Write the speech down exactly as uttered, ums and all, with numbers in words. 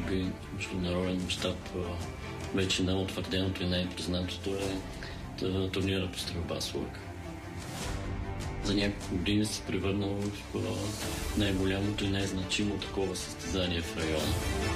би международен мащаб вече най-утвърденото и най-признатото е турнира по стрелба с лък. За няколко години се превърнал в най-голямото и най-значимо такова състезание в района.